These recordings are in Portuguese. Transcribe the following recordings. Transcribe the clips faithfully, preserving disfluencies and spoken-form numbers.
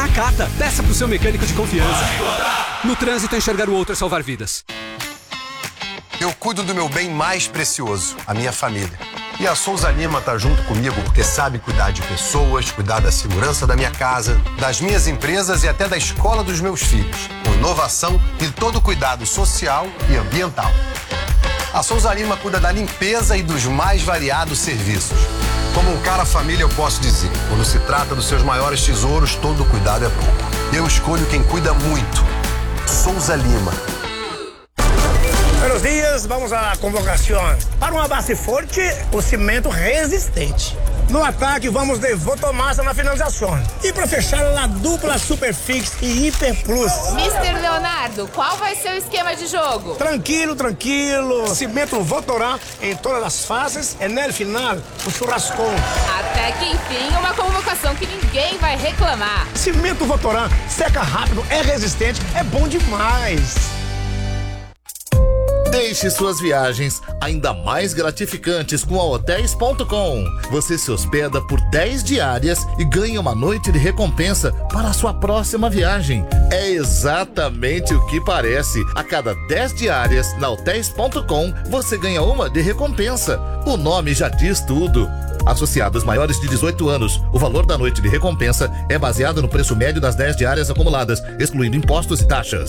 Nakata. Peça pro seu mecânico de confiança. No trânsito, enxergar o outro é salvar vidas. Eu cuido do meu bem mais precioso, a minha família. E a Souza Lima tá junto comigo porque sabe cuidar de pessoas, cuidar da segurança da minha casa, das minhas empresas e até da escola dos meus filhos. Com inovação e todo cuidado social e ambiental. A Souza Lima cuida da limpeza e dos mais variados serviços. Como um cara família, eu posso dizer, quando se trata dos seus maiores tesouros, todo cuidado é pouco. Eu escolho quem cuida muito. Souza Lima. Buenos dias, vamos à convocação. Para uma base forte, o cimento resistente. No ataque, vamos de Votomassa na finalização. E para fechar, a dupla Superfix e Hiper Plus. mister Leonardo, qual vai ser o esquema de jogo? Tranquilo, tranquilo. Cimento Votorá em todas as fases e no final, o churrascão. Até que enfim, uma convocação que ninguém vai reclamar. Cimento Votorá seca rápido, é resistente, é bom demais. Deixe suas viagens ainda mais gratificantes com a Hotéis ponto com. Você se hospeda por dez diárias e ganha uma noite de recompensa para a sua próxima viagem. É exatamente o que parece. A cada dez diárias na Hotéis ponto com, você ganha uma de recompensa. O nome já diz tudo. Associados maiores de dezoito anos, o valor da noite de recompensa é baseado no preço médio das dez diárias acumuladas, excluindo impostos e taxas.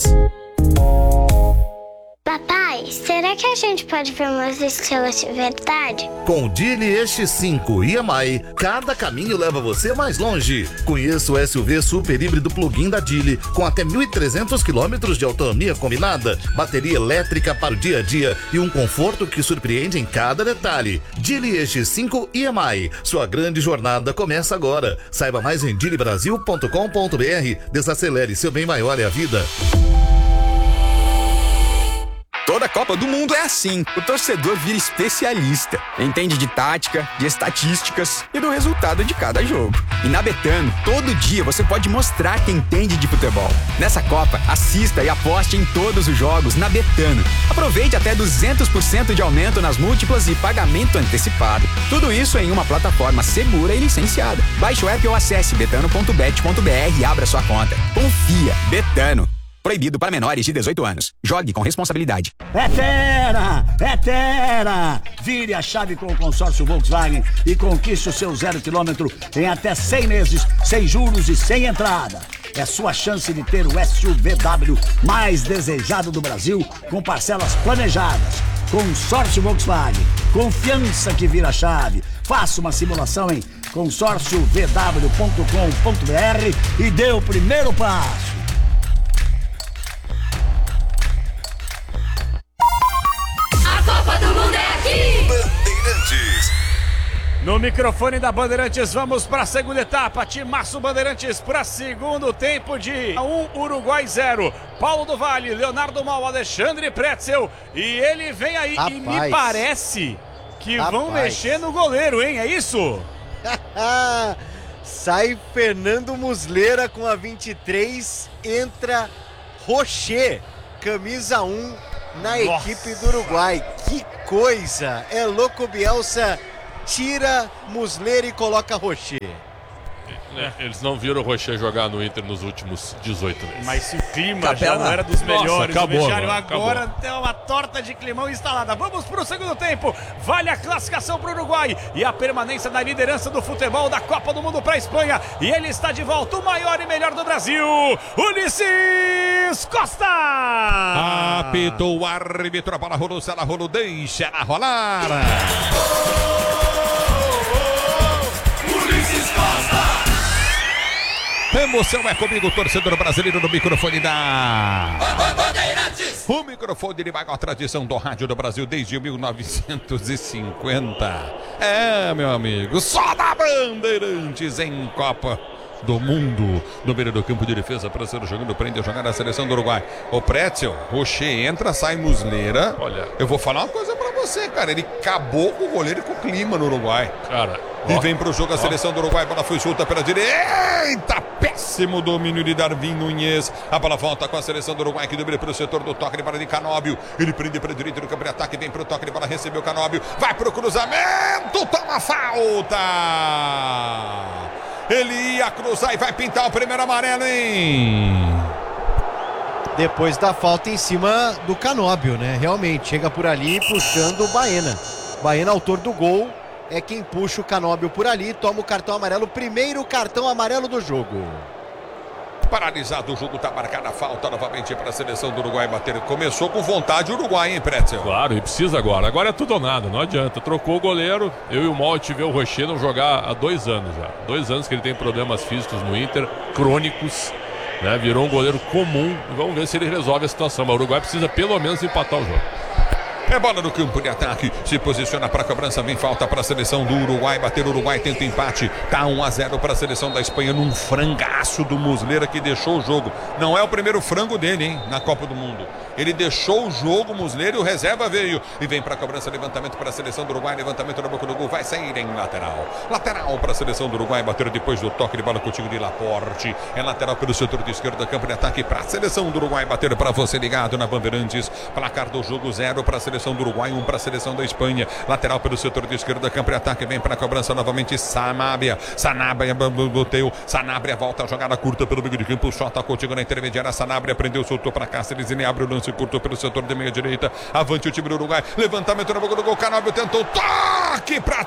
Papai, será que a gente pode ver umas estrelas de verdade? Com o Geely X cinco e M I, cada caminho leva você mais longe. Conheça o S U V super híbrido plug-in da Geely, com até mil e trezentos quilômetros de autonomia combinada, bateria elétrica para o dia a dia e um conforto que surpreende em cada detalhe. Geely X cinco e M I, sua grande jornada começa agora. Saiba mais em geely brasil ponto com ponto br. Desacelere, seu bem maior é a vida. Toda Copa do Mundo é assim. O torcedor vira especialista. Entende de tática, de estatísticas e do resultado de cada jogo. E na Betano, todo dia você pode mostrar que entende de futebol. Nessa Copa, assista e aposte em todos os jogos na Betano. Aproveite até duzentos por cento de aumento nas múltiplas e pagamento antecipado. Tudo isso em uma plataforma segura e licenciada. Baixe o app ou acesse betano ponto bet ponto br e abra sua conta. Confia. Betano. Proibido para menores de dezoito anos. Jogue com responsabilidade. É Tera! É Tera! Vire a chave com o consórcio Volkswagen e conquiste o seu zero quilômetro em até cem meses, sem juros e sem entrada. É sua chance de ter o S U V W mais desejado do Brasil, com parcelas planejadas. Consórcio Volkswagen. Confiança que vira chave. Faça uma simulação em consórcio v w ponto com ponto br e dê o primeiro passo. Copa do Mundo é aqui! Bandeirantes. No microfone da Bandeirantes, vamos para a segunda etapa. Timaço Bandeirantes para segundo tempo de um, Uruguai zero. Paulo do Vale, Leonardo Mal, Alexandre Pretzel. E ele vem aí. Rapaz. E me parece que Rapaz. vão mexer no goleiro, hein? É isso? Sai Fernando Muslera com a vinte e três. Entra Rocher, camisa um. Na Nossa. Equipe do Uruguai. Que coisa! É louco, Bielsa tira Muslera e coloca Rocher. É, eles não viram o Rocher jogar no Inter nos últimos dezoito meses. Mas se o clima Capela. já não era dos melhores. Nossa, acabou, agora acabou. tem uma torta de climão instalada. Vamos para o segundo tempo. Vale a classificação para o Uruguai e a permanência da liderança do futebol da Copa do Mundo para a Espanha. E ele está de volta, o maior e melhor do Brasil, Ulisses Costa. Apitou o árbitro, a bola rolou, se ela rolou, deixa ela rolar. Ulisses Costa. Emoção é comigo, torcedor brasileiro, no microfone da Bandeirantes. O microfone de maior tradição do rádio do Brasil desde mil novecentos e cinquenta. É, meu amigo, só da Bandeirantes em Copa do Mundo. No meio do campo de defesa, brasileiro jogando, prende a jogar a seleção do Uruguai. O Pretzel, Rocher entra, sai Muslera. Olha, eu vou falar uma coisa pra você, cara. Ele acabou com o goleiro e com o clima no Uruguai. Cara, e ó, vem pro jogo a ó. seleção do Uruguai. A bola foi solta pela direita. Péssimo domínio de Darwin Nunes. A bola volta com a seleção do Uruguai, que domina pelo setor do toque de bola de Canóbio. Ele prende para a direita do campo de ataque. Vem pro toque de bola, recebeu Canóbio. Vai pro cruzamento. Toma falta. Ele ia cruzar e vai pintar o primeiro amarelo, hein? Depois da falta em cima do Canóbio, né? Realmente, chega por ali puxando o Baena. Baena, autor do gol, é quem puxa o Canóbio por ali, toma o cartão amarelo, primeiro cartão amarelo do jogo. Paralisado o jogo, tá marcada a falta novamente para a seleção do Uruguai bater. Começou com vontade o Uruguai, hein, Pretzel? Claro, e precisa agora. Agora é tudo ou nada, não adianta. Trocou o goleiro, eu e o Malte vê o Rocher não jogar há dois anos já. Dois anos que ele tem problemas físicos no Inter, crônicos, né? Virou um goleiro comum. Vamos ver se ele resolve a situação. Mas o Uruguai precisa pelo menos empatar o jogo. É bola no campo de ataque, se posiciona para a cobrança, vem falta para a seleção do Uruguai, bater o Uruguai, tenta empate, tá um a zero para a seleção da Espanha num frangaço do Muslera que deixou o jogo. Não é o primeiro frango dele, hein, na Copa do Mundo. Ele deixou o jogo, Muslera, e o reserva veio. E vem para a cobrança, levantamento para a seleção do Uruguai, levantamento na boca do gol, vai sair em lateral. Lateral para a seleção do Uruguai, bater depois do toque de bola contigo de Laporte. É lateral pelo setor de esquerda, campo de ataque para a seleção do Uruguai, bater para você ligado na Bandeirantes. Placar do jogo zero para a seleção do Uruguai, um para a seleção da Espanha. Lateral pelo setor de esquerda, campo de ataque, vem para a cobrança novamente Sanabria. Sanabria, boteu. Sanabria volta a jogada curta pelo meio de campo. Chota contigo na intermediária. Sanabria prendeu, soltou para Cáceres. Ele abre o lance curto pelo setor de meia direita. Avante o time do Uruguai. Levantamento na boca do gol. Canóbio tentou. Toque para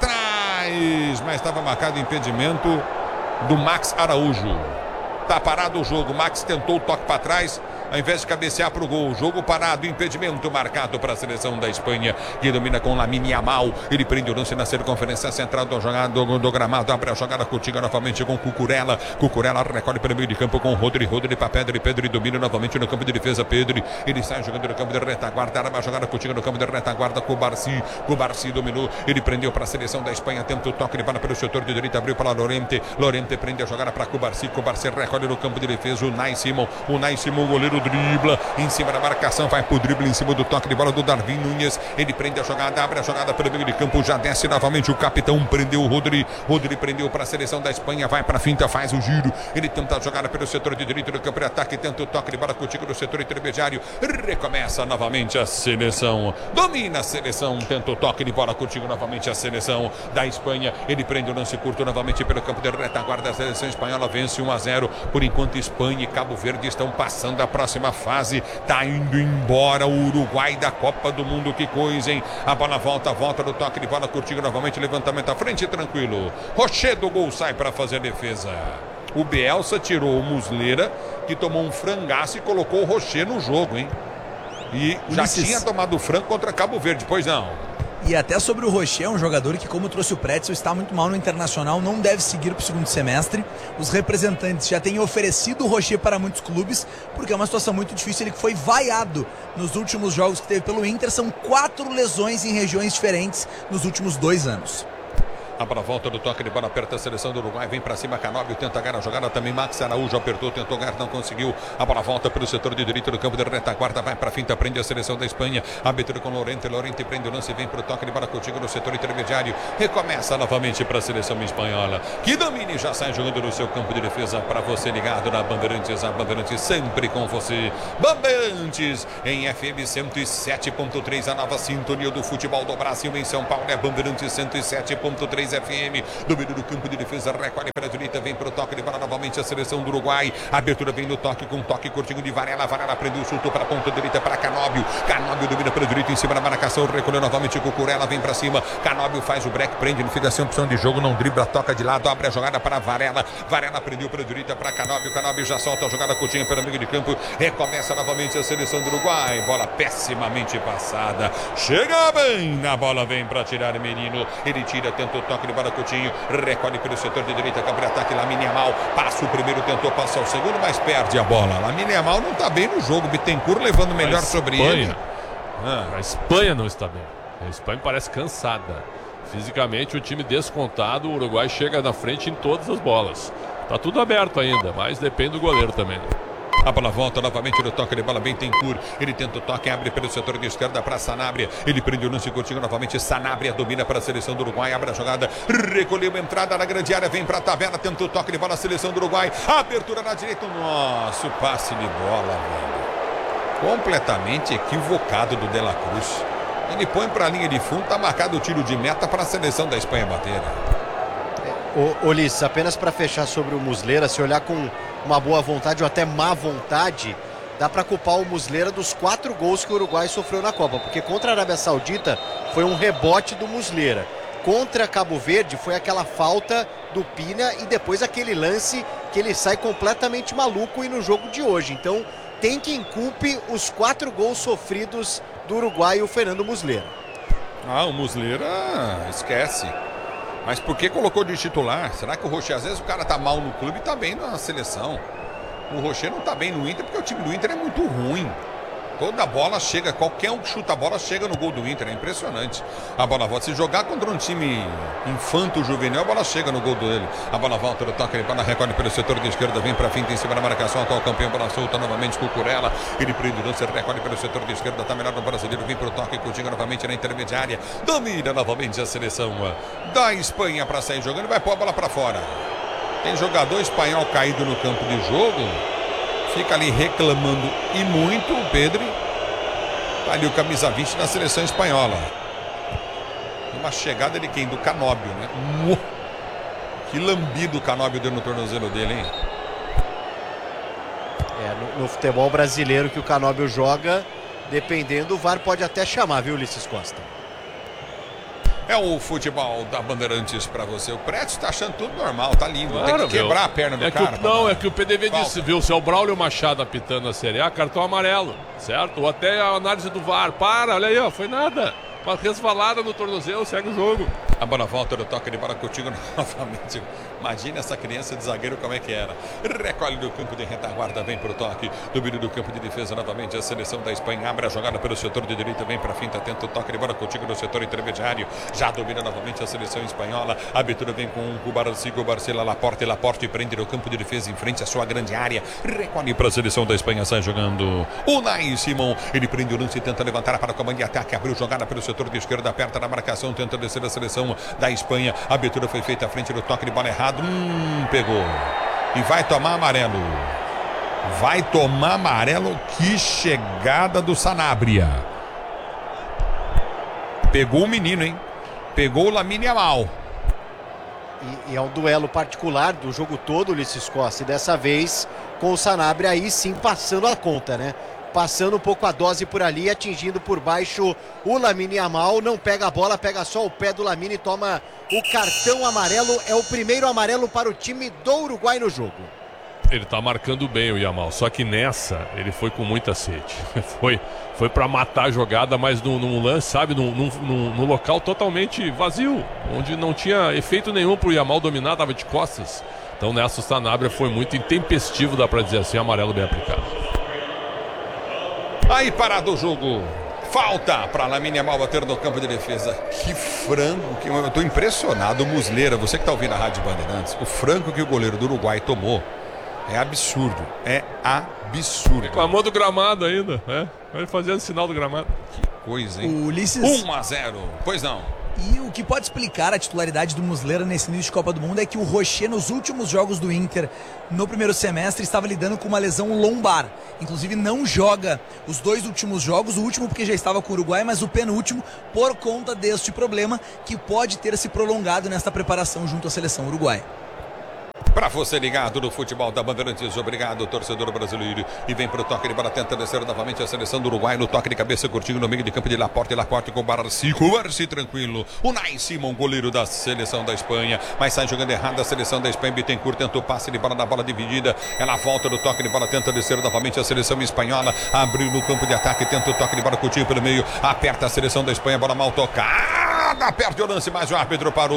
trás. Mas estava marcado impedimento do Max Araújo. Tá parado o jogo. Max tentou o toque para trás, ao invés de cabecear para o gol. Jogo parado, impedimento marcado para a seleção da Espanha, que domina com Lamine Yamal. Ele prende o lance na circunferência central do, jogado, do, do gramado. Abre a jogada contigo novamente com Cucurella. Cucurella recolhe pelo meio de campo com Rodri. Rodri para Pedri. Pedri domina novamente no campo de defesa. Pedri, ele sai jogando no campo de retaguarda. Abre a jogada contigo no campo de retaguarda com o Barci. O Barci dominou. Ele prendeu para a seleção da Espanha. Tenta o toque de bola pelo setor de direita. Abriu para Lorente. Lorente prende a jogada para Cubarci. Cubarci recolhe no campo de defesa. O Nai Simon. O Nai Simon, o goleiro dribla em cima da marcação, vai pro drible em cima do toque de bola do Darwin Núñez. Ele prende a jogada, abre a jogada pelo meio de campo, já desce novamente o capitão, prendeu o Rodri. Rodri prendeu para a seleção da Espanha, vai para a finta, faz o giro. Ele tenta a jogada pelo setor de direito do campo de ataque, tenta o toque de bola contigo do setor intermediário. Recomeça novamente a seleção, domina a seleção, tenta o toque de bola contigo novamente a seleção da Espanha. Ele prende o lance curto novamente pelo campo de retaguarda. A seleção espanhola vence um a zero. Por enquanto, Espanha e Cabo Verde estão passando a próxima fase. Tá indo embora o Uruguai da Copa do Mundo, que coisa, hein? A bola volta, volta no toque de bola curtindo novamente, levantamento à frente, tranquilo. Rocher do gol sai para fazer a defesa. O Bielsa tirou o Muslera, que tomou um frangaço, e colocou o Rocher no jogo, hein? E já Ulisses. tinha tomado frango contra Cabo Verde, pois não. E até sobre o Rocher, um jogador que, como trouxe o Pretzel, está muito mal no Internacional, não deve seguir para o segundo semestre. Os representantes já têm oferecido o Rocher para muitos clubes, porque é uma situação muito difícil. Ele foi vaiado nos últimos jogos que teve pelo Inter. São quatro lesões em regiões diferentes nos últimos dois anos. A bola volta do toque de bola, aperta a seleção do Uruguai, vem pra cima, Canóbio tenta ganhar a jogada também, Max Araújo apertou, tentou ganhar, não conseguiu. A bola volta pelo setor de direito do campo de retaguarda, vai pra finta, prende a seleção da Espanha. Abertura com Lorente, Lorente prende o lance, vem pro toque de bola contigo no setor intermediário. Recomeça novamente para a seleção espanhola, que domine, já sai jogando no seu campo de defesa. Para você ligado na Bandeirantes, a Bandeirantes sempre com você. Bandeirantes em F M cento e sete ponto três, a nova sintonia do futebol do Brasil em São Paulo. É Bandeirantes cento e sete ponto três F M, domínio do campo de defesa, recolhe para a direita, vem para o toque de bola novamente a seleção do Uruguai. A abertura vem no toque, com toque curtinho de Varela. Varela prendeu, soltou para a ponta direita para Canóbio. Canóbio domina pela direita em cima da marcação, recolheu novamente com Cucurella, vem para cima. Canóbio faz o break, prende, ele fica sem opção de jogo, não dribla, toca de lado, abre a jogada para Varela. Varela prendeu pela direita para Canóbio. Canóbio já solta a jogada curtinha pelo meio de campo, recomeça novamente a seleção do Uruguai. Bola pessimamente passada, chega bem na bola, vem para tirar o menino. Ele tira, tenta o toque de bola Coutinho, recolhe pelo setor de direita, campo de ataque, Lamine Yamal, passa o primeiro, tentou passar o segundo, mas perde a bola. Lamine Yamal não está bem no jogo, Bittencourt levando melhor a sobre Espanha, ele. Ah. A Espanha não está bem. A Espanha parece cansada. Fisicamente, o time descontado, o Uruguai chega na frente em todas as bolas. Tá tudo aberto ainda, mas depende do goleiro também. A bola volta novamente no toque de bola, Bittencourt. Ele tenta o toque, abre pelo setor de esquerda para Sanabria. Ele prende o lance curtinho novamente. Sanabria domina para a seleção do Uruguai, abre a jogada, recolheu a entrada na grande área, vem para a tabela, tenta o toque de bola, a seleção do Uruguai. Abertura na direita, nossa, o passe de bola, velho. Completamente equivocado do De La Cruz. Ele põe para a linha de fundo, tá marcado o tiro de meta para a seleção da Espanha bater. Ô, Ulisses, apenas para fechar sobre o Muslera, se olhar com uma boa vontade ou até má vontade, dá para culpar o Muslera dos quatro gols que o Uruguai sofreu na Copa, porque contra a Arábia Saudita foi um rebote do Muslera. Contra Cabo Verde foi aquela falta do Pina e depois aquele lance que ele sai completamente maluco e no jogo de hoje. Então tem quem culpe os quatro gols sofridos do Uruguai e o Fernando Muslera. Ah, o Muslera esquece. Mas por que colocou de titular? Será que o Rocher, às vezes o cara tá mal no clube e tá bem na seleção? O Rocher não tá bem no Inter porque o time do Inter é muito ruim. Toda bola chega, qualquer um que chuta a bola chega no gol do Inter, é impressionante. A bola volta, se jogar contra um time infanto-juvenil, a bola chega no gol dele. A bola volta, o toque, ele para recolhe pelo setor de esquerda, vem pra frente em cima da marcação, atual campeão, bola solta novamente com o Cucurella. Ele prende o lance, recolhe pelo setor de esquerda, tá melhor no brasileiro, vem pro toque, Coutinho novamente na intermediária. Domina novamente a seleção da Espanha pra sair jogando, vai pôr a bola pra fora. Tem jogador espanhol caído no campo de jogo. Fica ali reclamando e muito o Pedri. Tá ali o camisa vinte na seleção espanhola. Uma chegada de quem? Do Canóbio, né? Que lambido o Canóbio deu no tornozelo dele, hein? É, no, no futebol brasileiro que o Canóbio joga, dependendo, o V A R pode até chamar, viu, Ulisses Costa? É o futebol da Bandeirantes pra você. O Prédio tá achando tudo normal, tá lindo. Claro, tem que quebrar meu. a perna do é cara. Que o, não, é que o P D V Falta. disse, viu, se é o Braulio Machado apitando a Série A, cartão amarelo, certo? Ou até a análise do V A R. Para, olha aí, ó, foi nada. Uma resvalada no tornozelo, segue o jogo. A bola volta do toque de bola Coutinho novamente. Imagina essa criança de zagueiro como é que era. Recolhe do campo de retaguarda, vem pro toque. Domínio do campo de defesa novamente. A seleção da Espanha abre a jogada pelo setor de direita, vem pra finta, tenta o toque de bola Coutinho no setor intermediário. Já domina novamente a seleção espanhola. A abertura vem com o Barci, o Barcela, Laporte, Laporte prende no campo de defesa em frente à sua grande área. Recolhe para a seleção da Espanha, sai jogando o Nai Simon. Ele prende o lance e tenta levantar para o comando de ataque. Abriu jogada pelo setor de esquerda, aperta na marcação, tenta descer a seleção da Espanha. A abertura foi feita à frente do toque de bola errado. Hum, pegou. E vai tomar amarelo. Vai tomar amarelo. Que chegada do Sanabria. Pegou o menino, hein? Pegou o Lamine Yamal. E, e é um duelo particular do jogo todo, Ulisses Costa. E dessa vez com o Sanabria aí sim passando a conta, né? Passando um pouco a dose por ali, atingindo por baixo o Lamine Yamal. Não pega a bola, pega só o pé do Lamine e toma o cartão amarelo. É o primeiro amarelo para o time do Uruguai no jogo. Ele tá marcando bem o Yamal, só que nessa ele foi com muita sede. Foi, foi para matar a jogada, mas num, num lance, sabe, num, num, num local totalmente vazio, onde não tinha efeito nenhum pro Yamal dominar, tava de costas. Então nessa o Sanabria foi muito intempestivo, dá para dizer assim, amarelo bem aplicado. Aí parado o jogo. Falta para Lamine Yamal bater no campo de defesa. Que frango, que eu tô impressionado. O Muslera, você que tá ouvindo a Rádio Bandeirantes, o frango que o goleiro do Uruguai tomou é absurdo. É absurdo. Reclamou do gramado ainda, né? Vai fazendo sinal do gramado. Que coisa, hein? O Ulisses... um a zero. Pois não. E o que pode explicar a titularidade do Muslera nesse início de Copa do Mundo é que o Rocher, nos últimos jogos do Inter, no primeiro semestre, estava lidando com uma lesão lombar. Inclusive não joga os dois últimos jogos, o último porque já estava com o Uruguai, mas o penúltimo por conta deste problema que pode ter se prolongado nesta preparação junto à seleção uruguaia. Para você ligado no futebol da Bandeirantes, obrigado, torcedor brasileiro. E vem pro toque de bola, tenta descer novamente a seleção do Uruguai. No toque de cabeça, curtinho no meio de campo de Laporte. Laporte com o Barci, com o Barci tranquilo. O Nai Simon, goleiro da seleção da Espanha. Mas sai jogando errado a seleção da Espanha. Bittencourt tentou passe de bola na bola dividida. Ela volta no toque de bola, tenta descer novamente a seleção espanhola. Abriu no campo de ataque, tenta o toque de bola, curtinho pelo meio. Aperta a seleção da Espanha, bola mal tocada. Perde o lance, mas o árbitro parou.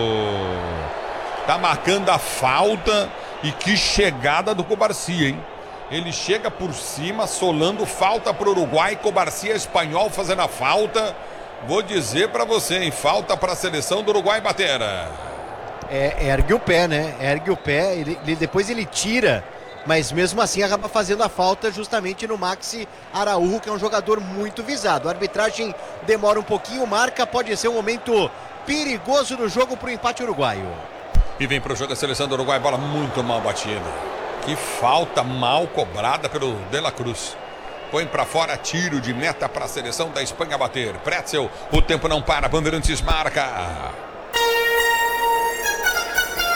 Tá marcando a falta. E que chegada do Cobarcia, hein? Ele chega por cima, solando falta pro Uruguai. Cobarcia espanhol fazendo a falta. Vou dizer pra você, hein? Falta pra seleção do Uruguai bater. É, ergue o pé, né? Ergue o pé. Ele, ele, depois ele tira. Mas mesmo assim acaba fazendo a falta justamente no Maxi Araújo, que é um jogador muito visado. A arbitragem demora um pouquinho, marca. Pode ser um momento perigoso do jogo pro empate uruguaio. E vem pro jogo a seleção do Uruguai, bola muito mal batida. Que falta mal cobrada pelo De La Cruz. Põe pra fora, tiro de meta pra seleção da Espanha bater. Pretzel, o tempo não para, Bandeirantes marca.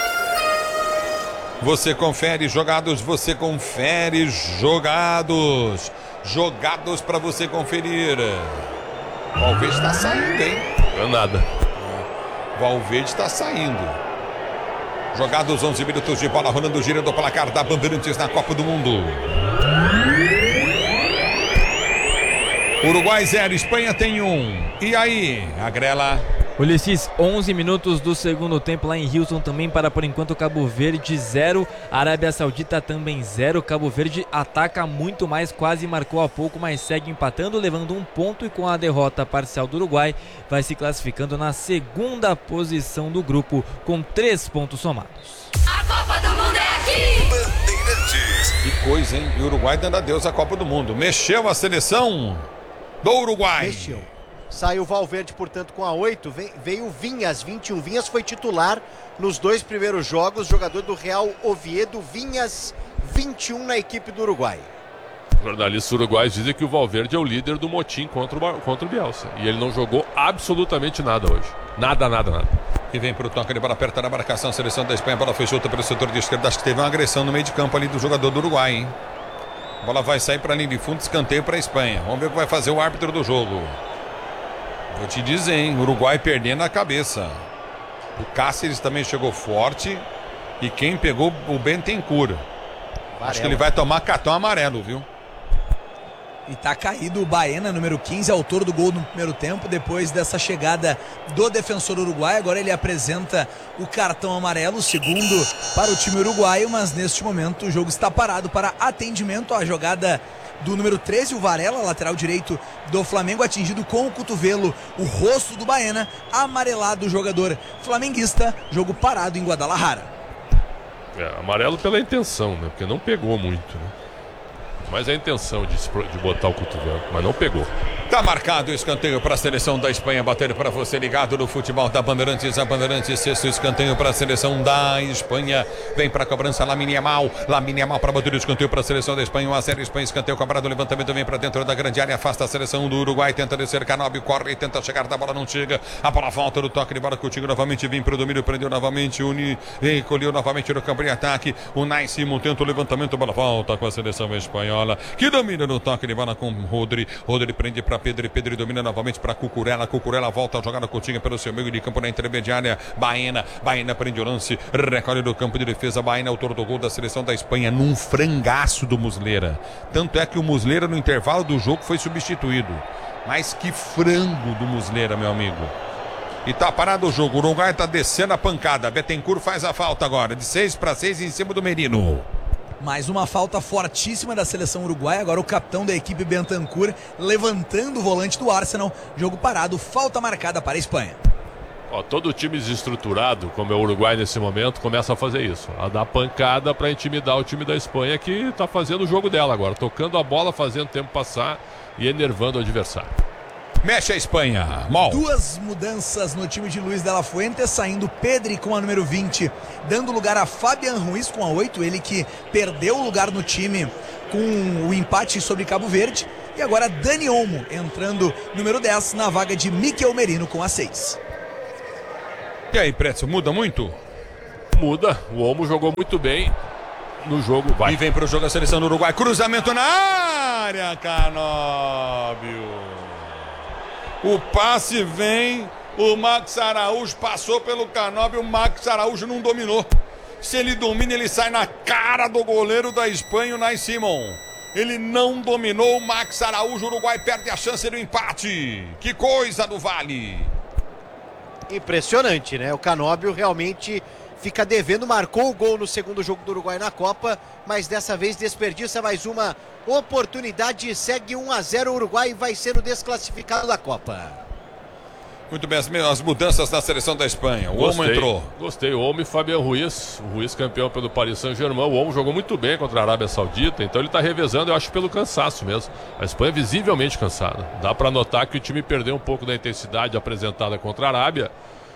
Você confere jogados, você confere jogados. Jogados para você conferir. Valverde está saindo, hein? Não é nada. Valverde está saindo. Jogados, onze minutos de bola rolando, girando o placar da Bandeirantes na Copa do Mundo. Uruguai zero, Espanha tem um. E aí, Agrela? Ulisses, onze minutos do segundo tempo lá em Houston também para, por enquanto, Cabo Verde zero, Arábia Saudita também zero. Cabo Verde ataca muito mais, quase marcou há pouco, mas segue empatando, levando um ponto, e com a derrota parcial do Uruguai vai se classificando na segunda posição do grupo com três pontos somados. A Copa do Mundo é aqui! Bandeirantes. Que coisa, hein? E o Uruguai dando adeus à Copa do Mundo. Mexeu a seleção do Uruguai. Mexeu. Saiu o Valverde, portanto, com a oito. Veio o Vinhas, vinte e um. Vinhas foi titular nos dois primeiros jogos. Jogador do Real Oviedo. Vinhas, vinte e um na equipe do Uruguai. Jornalistas uruguaios dizem que o Valverde é o líder do motim contra o, contra o Bielsa. E ele não jogou absolutamente nada hoje. Nada, nada, nada. E vem para o toque de bola perto da marcação. Seleção da Espanha. A bola foi solta pelo setor de esquerda. Acho que teve uma agressão no meio de campo ali do jogador do Uruguai, hein? A bola vai sair para a linha de fundo. Escanteio para a Espanha. Vamos ver o que vai fazer o árbitro do jogo. Vou te dizer, hein? Uruguai perdendo a cabeça. O Cáceres também chegou forte. E quem pegou o Bentancur. Acho que ele vai tomar cartão amarelo, viu? E tá caído o Baena, número quinze, autor do gol no primeiro tempo. Depois dessa chegada do defensor uruguaio, agora ele apresenta o cartão amarelo, segundo para o time uruguaio. Mas neste momento o jogo está parado para atendimento. A jogada do número treze, o Varela, lateral direito do Flamengo, atingido com o cotovelo o rosto do Baena, amarelado o jogador flamenguista. Jogo parado em Guadalajara. É, amarelo pela intenção, né? Porque não pegou muito, né? Mas a intenção de, de botar o cotovelo, mas não pegou. Tá marcado o escanteio para a seleção da Espanha. Bater para você ligado no futebol da Bandeirantes. A Bandeirantes, sexto escanteio para a seleção da Espanha. Vem para a cobrança Lamine Yamal. Lamine Yamal para bater o escanteio para a seleção da Espanha. um a zero Espanha, escanteio cobrado. Levantamento vem para dentro da grande área. Afasta a seleção do Uruguai. Tenta descer. Canóbio corre. Tenta chegar da bola. Não chega. A bola volta no toque de bola. Coutinho novamente vem para o domínio. Prendeu novamente. Uni. Recolheu novamente no campo de ataque. O Nai Simon tenta o levantamento. A bola volta com a seleção espanhola, que domina no toque de bola com Rodri. Rodri prende para Pedro. Pedro domina novamente para Cucurella. Cucurella volta a jogar na Coutinho pelo seu meio de campo na intermediária. Baena. Baena prende o lance. Recolhe do campo de defesa. Baena, autor do gol da seleção da Espanha, num frangaço do Muslera. Tanto é que o Muslera no intervalo do jogo foi substituído. Mas que frango do Muslera, meu amigo. E tá parado o jogo. O Uruguai tá descendo a pancada. Bentancur faz a falta agora. De seis para seis em cima do Merino. Mais uma falta fortíssima da seleção uruguaia. Agora o capitão da equipe, Bentancur, levantando o volante do Arsenal. Jogo parado, falta marcada para a Espanha. Ó, todo time desestruturado, como é o Uruguai nesse momento, começa a fazer isso. A dar pancada para intimidar o time da Espanha, que está fazendo o jogo dela agora. Tocando a bola, fazendo o tempo passar e enervando o adversário. Mexe a Espanha. Mal. Duas mudanças no time de Luiz de la Fuente, saindo Pedri com a número vinte, dando lugar a Fabian Ruiz com a oito, ele que perdeu o lugar no time com o empate sobre Cabo Verde. E agora Dani Olmo entrando número dez na vaga de Mikel Merino com a seis. E aí, Pretzel, muda muito? Muda, o Olmo jogou muito bem no jogo, vai. E vem para o jogo a seleção do Uruguai, cruzamento na área, Canóbio. O passe vem, o Max Araújo passou pelo Canóbio, o Max Araújo não dominou. Se ele domina, ele sai na cara do goleiro da Espanha, o Nai Simon. Ele não dominou, o Max Araújo, o Uruguai perde a chance do empate. Que coisa do Vale. Impressionante, né? O Canóbio realmente fica devendo, marcou o gol no segundo jogo do Uruguai na Copa, mas dessa vez desperdiça mais uma oportunidade. Segue um a zero, o Uruguai vai ser o desclassificado da Copa. Muito bem, as, as mudanças na seleção da Espanha. O Olmo entrou. Gostei, o Olmo e Fabian Ruiz. O Ruiz campeão pelo Paris Saint-Germain. O Olmo jogou muito bem contra a Arábia Saudita, então ele está revezando, eu acho, pelo cansaço mesmo. A Espanha é visivelmente cansada. Dá para notar que o time perdeu um pouco da intensidade apresentada contra a Arábia.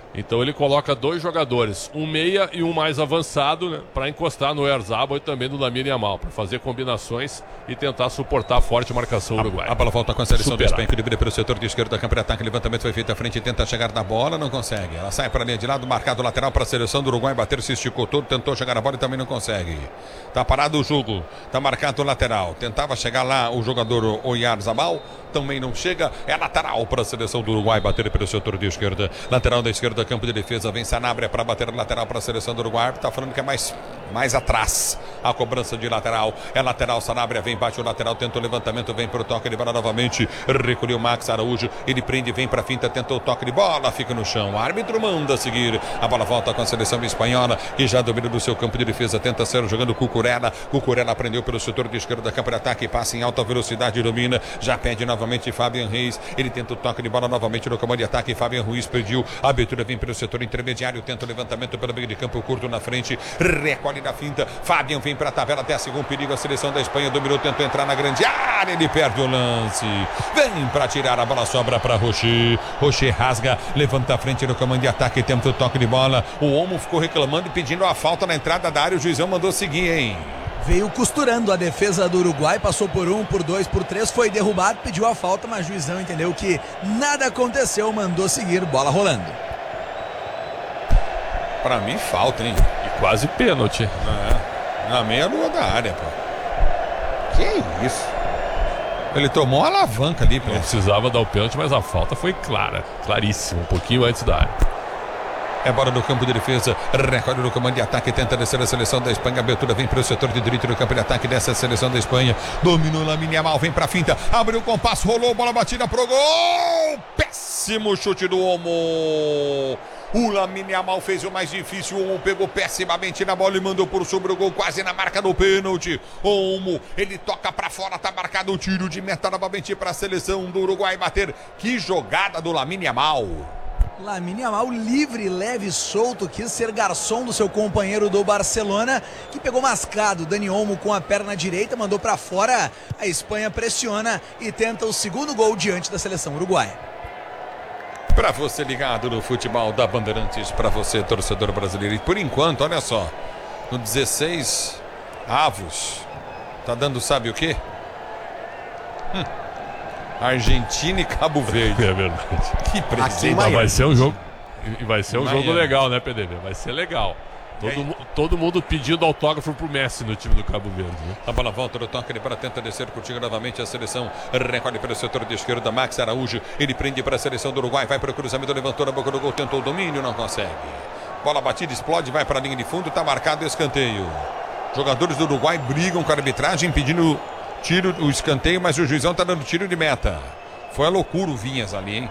Então ele coloca dois jogadores, um meia e um mais avançado, né, para encostar no Oyarzabal e também no Lamine Yamal, para fazer combinações e tentar suportar a forte marcação uruguaia. A bola volta com a seleção Superar. da Espanha, que divide pelo setor de esquerda da campo de ataque. Levantamento foi feito à frente, tenta chegar na bola, não consegue. Ela sai para a linha de lado, marcado lateral para a seleção do Uruguai. Bater, se esticou todo, tentou chegar na bola e também não consegue. Tá parado o jogo, tá marcado o lateral. Tentava chegar lá o jogador Oyarzabal, também não chega. É lateral para a seleção do Uruguai, bater pelo setor de esquerda. Lateral da esquerda, campo de defesa. Vem Sanabria para bater lateral para a seleção do Uruguai. Tá falando que é mais, mais atrás a cobrança de lateral. É lateral, Sanabria vem, bate o lateral, tenta o levantamento, vem pro toque de bola novamente. Recolheu Max Araújo, ele prende, vem pra finta, tentou o toque de bola, fica no chão. O árbitro manda seguir. A bola volta com a seleção espanhola, que já domina do seu campo de defesa, tenta ser jogando Cucurella. Cucurella prendeu pelo setor de esquerda da campo de ataque, passa em alta velocidade, domina, já pede novamente Fabian Reis. Ele tenta o toque de bola novamente no comando de ataque. Fabian Ruiz pediu, a abertura vem pelo setor intermediário, tenta o levantamento pelo meio de campo curto na frente, recolhe na finta. Fabian vem pra tabela, até a segundo perigo. A seleção da Espanha dominou, tentou entrar na grande área, ele perde o lance. Vem pra tirar, a bola sobra pra Rocher. Rocher rasga, levanta a frente no comando de ataque, tenta o toque de bola. O Olmo ficou reclamando e pedindo a falta na entrada da área. O juizão mandou seguir, hein? Veio costurando a defesa do Uruguai, passou por um, por dois, por três, foi derrubado, pediu a falta, mas o juizão entendeu que nada aconteceu, mandou seguir, bola rolando. Pra mim falta, hein? E quase pênalti. É, na meia lua da área, pô. Que isso? Ele tomou uma alavanca ali, pô. Não precisava dar o pênalti, mas a falta foi clara, claríssima, um pouquinho antes da área. É bola no campo de defesa, recolhe no comando de ataque, tenta descer a seleção da Espanha. A abertura vem para o setor de direito do campo de ataque dessa seleção da Espanha. Dominou Lamine Yamal, vem para a finta, abriu o compasso, rolou, bola batida pro gol. Péssimo chute do Olmo. O Lamine Yamal fez o mais difícil. O Olmo pegou pessimamente na bola e mandou por sobre o gol, quase na marca do pênalti. Olmo, ele toca para fora, tá marcado o tiro de meta novamente para a seleção do Uruguai bater. Que jogada do Lamine Yamal. Lamine Yamal livre, leve, solto, quis ser garçom do seu companheiro do Barcelona, que pegou mascado. Dani Olmo com a perna direita, mandou para fora. A Espanha pressiona e tenta o segundo gol diante da seleção uruguaia. Para você ligado no futebol da Bandeirantes, para você torcedor brasileiro. E por enquanto, olha só, no dezesseis avos, tá dando sabe o quê? Hum. Argentina e Cabo Verde. É verdade. Que presente. Vai ser um jogo, e vai ser um Miami. jogo legal, né, P D B? Vai ser legal. Todo, mu todo mundo pedindo autógrafo pro Messi no time do Cabo Verde, né? A bola volta no toque, ele para tenta descer contigo novamente a seleção. Recolhe pelo setor de esquerda, Max Araújo. Ele prende para a seleção do Uruguai, vai para o cruzamento, levantou na boca do gol, tentou o domínio, não consegue. Bola batida, explode, vai para a linha de fundo, tá marcado o escanteio. Jogadores do Uruguai brigam com a arbitragem pedindo tiro, o escanteio, mas o juizão tá dando tiro de meta. Foi a loucura o Vinhas ali, hein?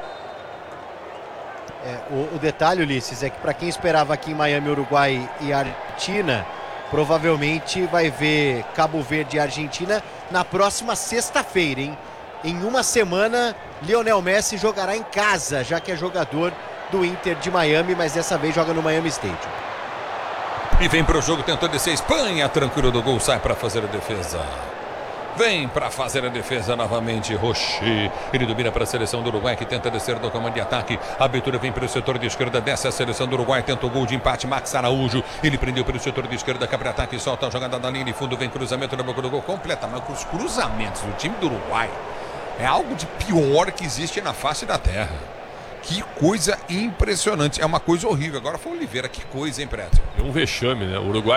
É, o, o detalhe, Ulisses, é que para quem esperava aqui em Miami, Uruguai e Argentina, provavelmente vai ver Cabo Verde e Argentina na próxima sexta-feira, hein? Em uma semana, Lionel Messi jogará em casa, já que é jogador do Inter de Miami, mas dessa vez joga no Miami Stadium. E vem pro jogo, tentou descer a Espanha, tranquilo do gol, sai para fazer a defesa. Vem para fazer a defesa novamente, Rocher. Ele domina para a seleção do Uruguai, que tenta descer do comando de ataque. A abertura vem para o setor de esquerda, desce a seleção do Uruguai, tenta o gol de empate, Max Araújo. Ele prendeu pelo setor de esquerda, capa de ataque, solta a jogada na linha de fundo, vem cruzamento na boca do gol, completamente. Os cruzamentos do time do Uruguai é algo de pior que existe na face da terra. Que coisa impressionante, é uma coisa horrível. Agora foi o Oliveira, que coisa, hein, Preto? É um vexame, né? O Uruguai